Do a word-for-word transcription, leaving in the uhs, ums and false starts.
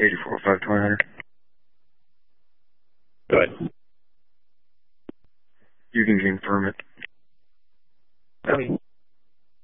eighty-four oh five twenty hundred. Go ahead. You can confirm it. Okay.